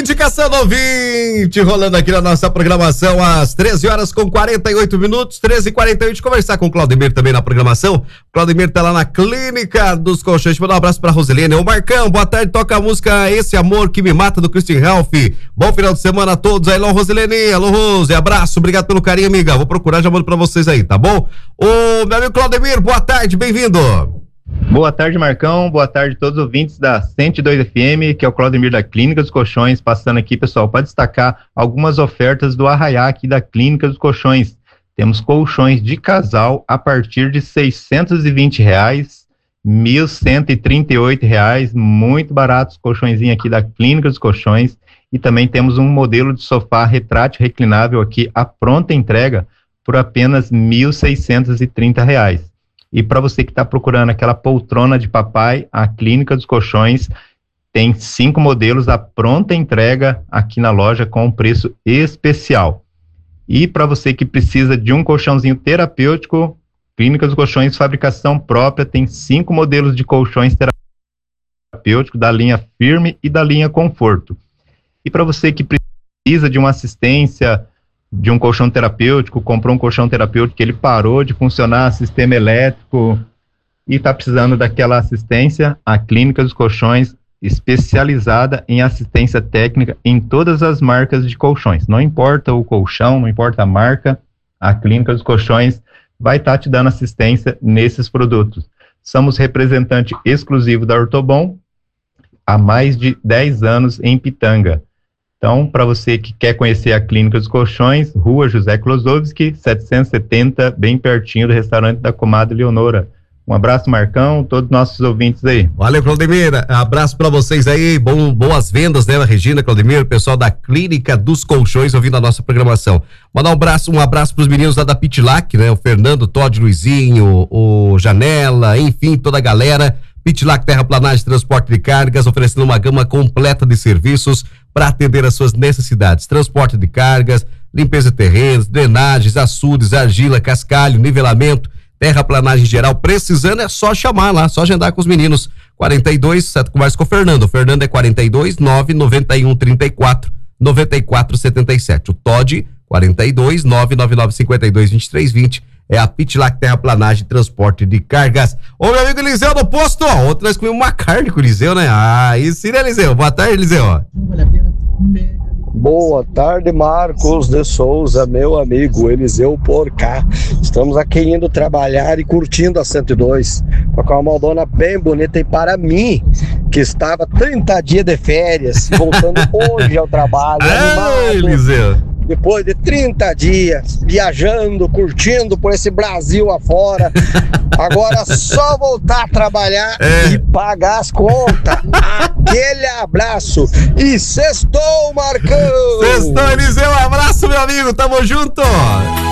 Indicação do ouvinte, rolando aqui na nossa programação às 13h48, 13h48, conversar com o Claudemir também na programação. O Claudemir tá lá na Clínica dos Colchões. Mandar um abraço pra Rosilene. Ô Marcão, boa tarde, toca a música Esse Amor Que Me Mata, do Christian Ralph. Bom final de semana a todos aí, alô Rosilene, alô Rose, abraço, obrigado pelo carinho, amiga. Vou procurar, já mando pra vocês aí, tá bom? Ô meu amigo Claudemir, boa tarde, bem-vindo. Boa tarde, Marcão. Boa tarde a todos os ouvintes da 102 FM, que é o Claudemir da Clínica dos Colchões, passando aqui, pessoal, para destacar algumas ofertas do Arraiá aqui da Clínica dos Colchões. Temos colchões de casal a partir de R$ 620, R$ 1.138, muito baratos, colchõezinho aqui da Clínica dos Colchões. E também temos um modelo de sofá retrátil reclinável aqui, a pronta entrega, por apenas R$ 1.630. E para você que está procurando aquela poltrona de papai, a Clínica dos Colchões tem 5 modelos à pronta entrega aqui na loja com um preço especial. E para você que precisa de um colchãozinho terapêutico, Clínica dos Colchões, fabricação própria, tem 5 modelos de colchões terapêuticos da linha Firme e da linha Conforto. E para você que precisa de uma assistência de um colchão terapêutico, comprou um colchão terapêutico que ele parou de funcionar, sistema elétrico, e está precisando daquela assistência, a Clínica dos Colchões, especializada em assistência técnica em todas as marcas de colchões. Não importa o colchão, não importa a marca, a Clínica dos Colchões vai estar te dando assistência nesses produtos. Somos representante exclusivo da Ortobon há mais de 10 anos em Pitanga. Então, para você que quer conhecer a Clínica dos Colchões, Rua José Klosowski, 770, bem pertinho do restaurante da comadre Leonora. Um abraço, Marcão, todos os nossos ouvintes aí. Valeu, Claudemir, abraço para vocês aí, boas vendas, né, Regina, Claudemir, pessoal da Clínica dos Colchões ouvindo a nossa programação. Mandar um abraço pros meninos lá da Pitlac, né, o Fernando, o Todd, Luizinho, o Janela, enfim, toda a galera. Pitlac Terraplanagem e Transporte de Cargas, oferecendo uma gama completa de serviços para atender às suas necessidades. Transporte de cargas, limpeza de terrenos, drenagens, açudes, argila, cascalho, nivelamento, terraplanagem geral. Precisando é só chamar lá, só agendar com os meninos. 42, certo? Conversa com o Fernando. O Fernando é 42 991 34 94 77. O Todd, 42 999 52 23 20. É a Pitlac Terraplanagem e Transporte de Cargas. Ô, meu amigo Eliseu do posto, ó. Ontem nós comemos uma carne com o Eliseu, né? Ah, isso, né, Eliseu? Boa tarde, Eliseu. Boa tarde, Marcos de Souza, meu amigo Eliseu Porcá. Estamos aqui indo trabalhar e curtindo a 102. Com uma moldona bem bonita. E para mim, que estava 30 dias de férias, voltando hoje ao trabalho, animado. Eliseu. Depois de 30 dias viajando, curtindo por esse Brasil afora, agora só voltar a trabalhar e pagar as contas. Aquele abraço e sextou, Marcão! Sextou, Eliseu, um abraço, meu amigo, tamo junto!